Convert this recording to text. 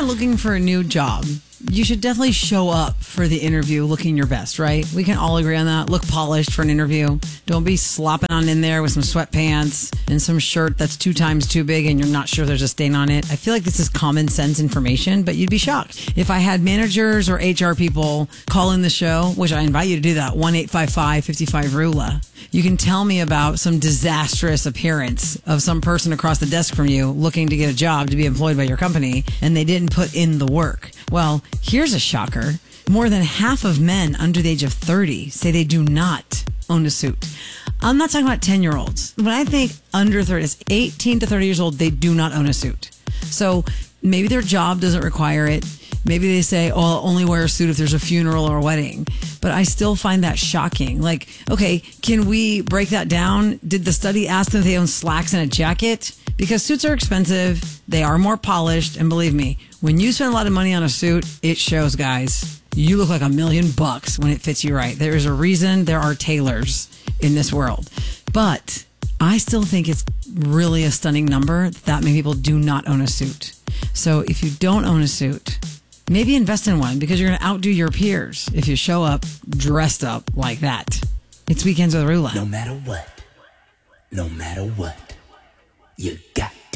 looking for a new job, you should definitely show up for the interview looking your best, right? We can all agree on that. Look polished for an interview. Don't be slopping on in there with some sweatpants and some shirt that's 2 times too big and you're not sure there's a stain on it. I feel like this is common sense information, but you'd be shocked. If I had managers or HR people call in the show, which I invite you to do that, 1-855-55-RULA, you can tell me about some disastrous appearance of some person across the desk from you looking to get a job to be employed by your company and they didn't put in the work. Well, here's a shocker. More than half of men under the age of 30 say they do not own a suit. I'm not talking about 10-year-olds. When I think under 30, it's 18 to 30 years old, they do not own a suit. So maybe their job doesn't require it. Maybe they say, oh, I'll only wear a suit if there's a funeral or a wedding. But I still find that shocking. Like, okay, can we break that down? Did the study ask them if they own slacks and a jacket? Because suits are expensive. They are more polished. And believe me, when you spend a lot of money on a suit, it shows, guys. You look like $1 million when it fits you right. There is a reason there are tailors in this world. But I still think it's really a stunning number that many people do not own a suit. So if you don't own a suit, maybe invest in one because you're going to outdo your peers if you show up dressed up like that. It's Weekends with Rula. No matter what, you got